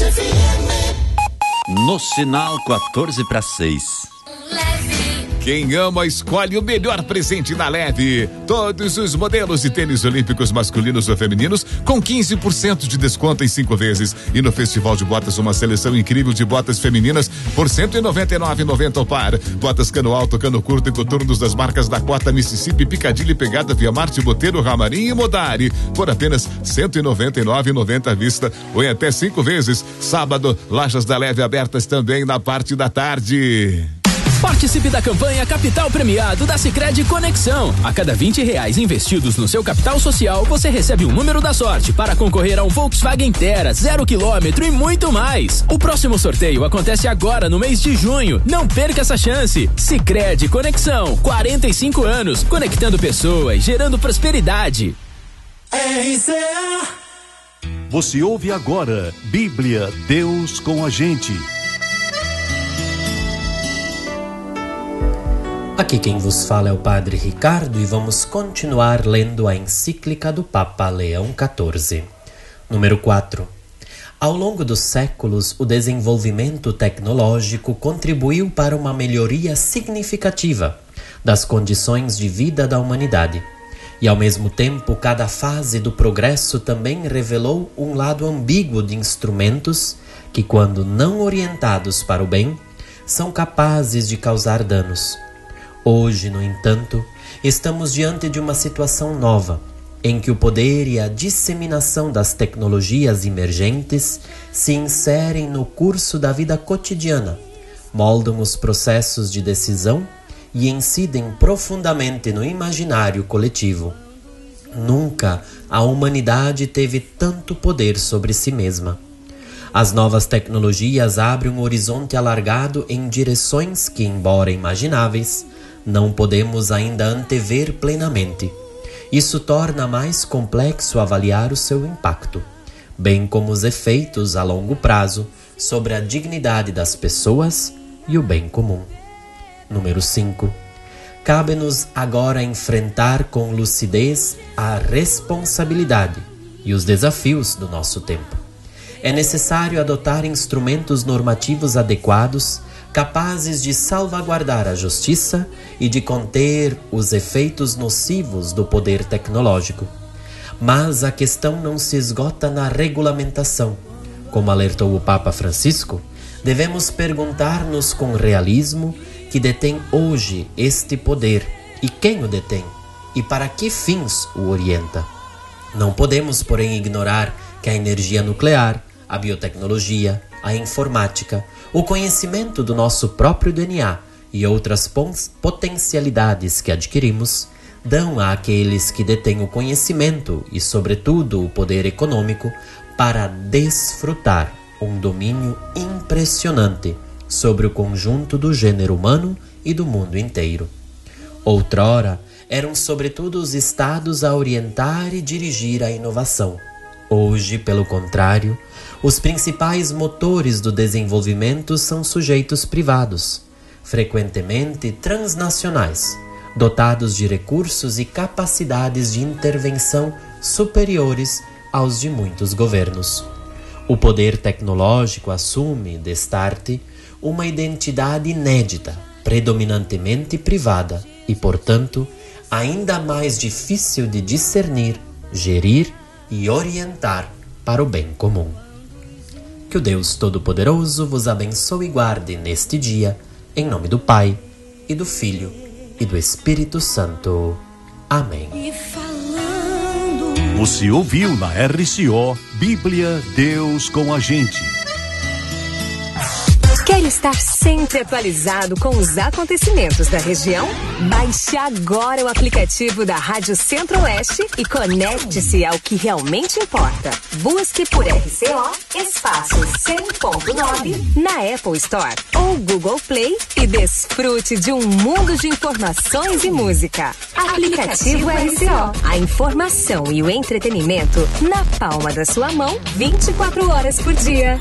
No sinal 14:06. Quem ama escolhe o melhor presente na Leve. Todos os modelos de tênis olímpicos masculinos ou femininos com 15% de desconto em 5 vezes. E no Festival de Botas, uma seleção incrível de botas femininas por R$ 199,90 o par. Botas cano alto, cano curto e coturnos das marcas Dakota, Mississippi, Piccadilly, Pegada, Via Marte, Boteiro, Ramarim e Modari por apenas R$ 199,90 à vista ou em até 5 vezes. Sábado, lojas da Leve abertas também na parte da tarde. Participe da campanha Capital Premiado da Sicredi Conexão. A cada R$20 investidos no seu capital social, você recebe um número da sorte para concorrer a um Volkswagen Tera 0 km e muito mais. O próximo sorteio acontece agora no mês de junho. Não perca essa chance. Sicredi Conexão, 45 anos, conectando pessoas, gerando prosperidade. RCA. Você ouve agora Bíblia, Deus com a gente. Aqui quem vos fala é o Padre Ricardo e vamos continuar lendo a encíclica do Papa Leão XIV. Número 4. Ao longo dos séculos, o desenvolvimento tecnológico contribuiu para uma melhoria significativa das condições de vida da humanidade. E ao mesmo tempo, cada fase do progresso também revelou um lado ambíguo de instrumentos que, quando não orientados para o bem, são capazes de causar danos. Hoje, no entanto, estamos diante de uma situação nova, em que o poder e a disseminação das tecnologias emergentes se inserem no curso da vida cotidiana, moldam os processos de decisão e incidem profundamente no imaginário coletivo. Nunca a humanidade teve tanto poder sobre si mesma. As novas tecnologias abrem um horizonte alargado em direções que, embora imagináveis, não podemos ainda antever plenamente. Isso torna mais complexo avaliar o seu impacto, bem como os efeitos a longo prazo sobre a dignidade das pessoas e o bem comum. Número 5. Cabe-nos agora enfrentar com lucidez a responsabilidade e os desafios do nosso tempo. É necessário adotar instrumentos normativos adequados, capazes de salvaguardar a justiça e de conter os efeitos nocivos do poder tecnológico. Mas a questão não se esgota na regulamentação. Como alertou o Papa Francisco, devemos perguntar-nos com realismo que detém hoje este poder e quem o detém e para que fins o orienta. Não podemos, porém, ignorar que a energia nuclear, a biotecnologia, a informática, o conhecimento do nosso próprio DNA e outras potencialidades que adquirimos dão àqueles que detêm o conhecimento e, sobretudo, o poder econômico para desfrutar um domínio impressionante sobre o conjunto do gênero humano e do mundo inteiro. Outrora, eram sobretudo os estados a orientar e dirigir a inovação. Hoje, pelo contrário, os principais motores do desenvolvimento são sujeitos privados, frequentemente transnacionais, dotados de recursos e capacidades de intervenção superiores aos de muitos governos. O poder tecnológico assume, destarte, uma identidade inédita, predominantemente privada e, portanto, ainda mais difícil de discernir, gerir e orientar para o bem comum. Que o Deus Todo-Poderoso vos abençoe e guarde neste dia, em nome do Pai, e do Filho, e do Espírito Santo. Amém. Você ouviu na RCO Bíblia, Deus com a gente. Quer estar sempre atualizado com os acontecimentos da região? Baixe agora o aplicativo da Rádio Centro-Oeste e conecte-se ao que realmente importa. Busque por RCO espaço 100.9 na Apple Store ou Google Play e desfrute de um mundo de informações e música. Aplicativo RCO. A informação e o entretenimento na palma da sua mão 24 horas por dia.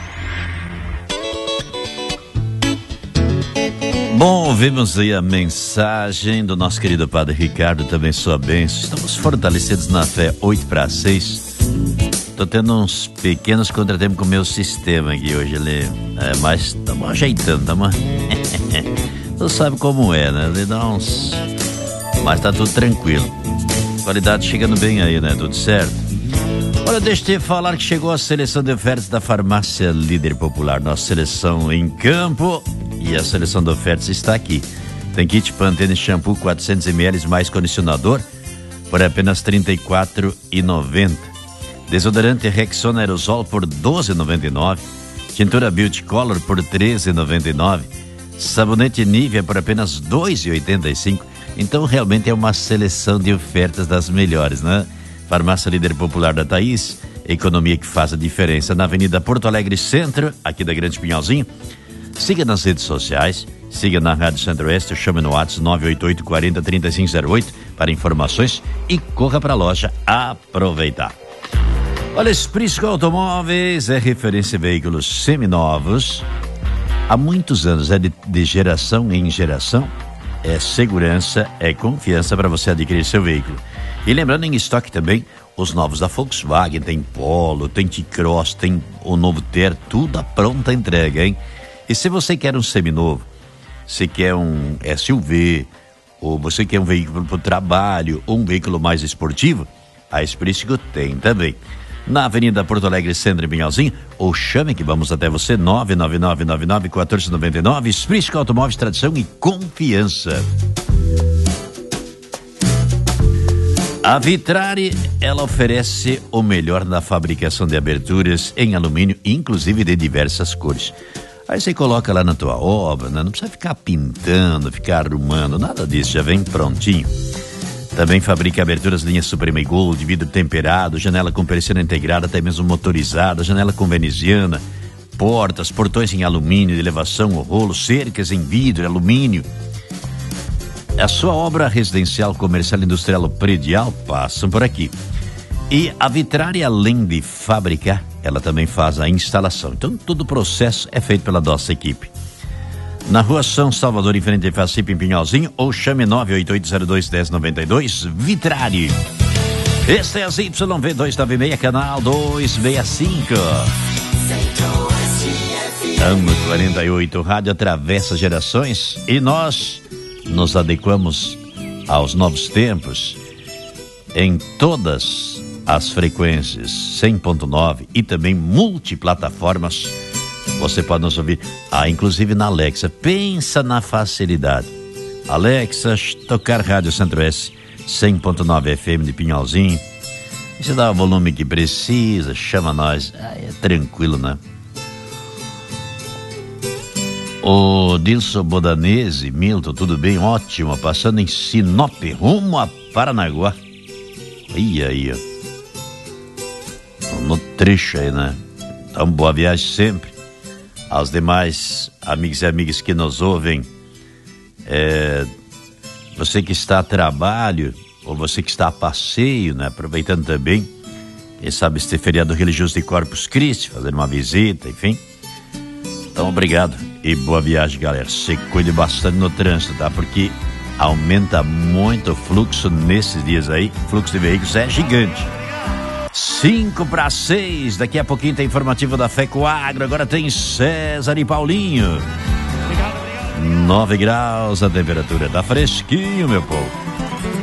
Bom, vimos aí a mensagem do nosso querido Padre Ricardo, também sua bênção. Estamos fortalecidos na fé, 8:06. Tô tendo uns pequenos contratempos com o meu sistema aqui hoje, mas estamos ajeitando, Tu sabe como é, né? Ele dá uns... Mas tá tudo tranquilo. Qualidade chegando bem aí, né? Tudo certo? Olha, deixa eu te falar que chegou a seleção de ofertas da Farmácia Líder Popular. Nossa seleção em campo e a seleção de ofertas está aqui. Tem kit Pantene Shampoo 400ml mais condicionador por apenas R$ 34,90. Desodorante Rexona Aerosol por R$ 12,99. Tintura Beauty Color por R$ 13,99. Sabonete Nivea por apenas R$ 2,85. Então realmente é uma seleção de ofertas das melhores, né? Farmácia Líder Popular da Thaís, economia que faz a diferença, na Avenida Porto Alegre Centro, aqui da Grande Pinhalzinho. Siga nas redes sociais, siga na Rádio Centro-Oeste, chame no WhatsApp 988 40 3508 para informações e corra para a loja aproveitar. Olha, Sprisco Automóveis é referência em veículos seminovos. Há muitos anos, é de geração em geração. É segurança, é confiança para você adquirir seu veículo. E lembrando, em estoque também, os novos da Volkswagen, tem Polo, tem T-Cross, tem o novo Ter, tudo à pronta entrega, hein? E se você quer um seminovo, se quer um SUV, ou você quer um veículo para o trabalho, ou um veículo mais esportivo, a Sprisco tem também. Na Avenida Porto Alegre Centro, em Pinhalzinho, ou chame que vamos até você, 99999-1499, Sprisco Automóveis, tradição e confiança. A Vitrari, ela oferece o melhor na fabricação de aberturas em alumínio, inclusive de diversas cores. Aí você coloca lá na tua obra, né? Não precisa ficar pintando, ficar arrumando, nada disso, já vem prontinho. Também fabrica aberturas linhas Suprema e Gold, vidro temperado, janela com persiana integrada, até mesmo motorizada, janela com veneziana, portas, portões em alumínio de elevação, rolo, cercas em vidro, alumínio. A sua obra residencial, comercial, industrial ou predial passam por aqui. E a Vitrari, além de fabricar, ela também faz a instalação. Então todo o processo é feito pela nossa equipe. Na Rua São Salvador, em frente a Facip, em Pinhalzinho, ou chame 98802-1092, Vitrari. Este é a ZYV296, canal 265. Ano 48, rádio atravessa gerações e nós nos adequamos aos novos tempos em todas as frequências 100.9 e também multiplataformas. Você pode nos ouvir, inclusive na Alexa. Pensa na facilidade. Alexa, tocar Rádio Centro-Oeste 100.9 FM de Pinhalzinho. Você dá o volume que precisa, chama nós. É tranquilo, né? O Dilson Bodanese, Milton, tudo bem? Ótimo, passando em Sinop, rumo a Paranaguá. Aí, ó. No trecho aí, né? Então, boa viagem sempre. Aos demais amigos e amigas que nos ouvem, você que está a trabalho, ou você que está a passeio, né? Aproveitando também, quem sabe este feriado religioso de Corpus Christi, fazendo uma visita, enfim. Então, obrigado e boa viagem, galera. Se cuide bastante no trânsito, tá? Porque aumenta muito o fluxo nesses dias aí. O fluxo de veículos é gigante. 5:06, daqui a pouquinho tem informativo da FECO Agro, agora tem César e Paulinho. Obrigado. 9 graus a temperatura, tá fresquinho, meu povo.